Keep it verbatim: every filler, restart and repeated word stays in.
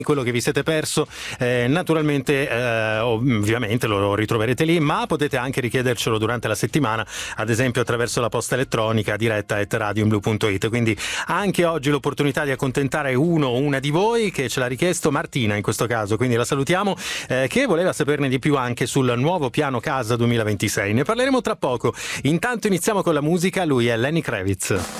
quello che vi siete perso, eh, naturalmente eh, ovviamente lo ritroverete lì, ma potete anche richiedercelo durante la settimana, ad esempio attraverso la posta elettronica diretta at radiumblu punto it. Quindi anche oggi l'opportunità di accontentare uno o una di voi che ce l'ha richiesto, Martina in questo caso, quindi la salutiamo, eh, che voleva saperne di più anche sul nuovo piano casa duemilaventisei. Ne parleremo tra poco. Intanto iniziamo con la musica, lui è Lenny Kravitz.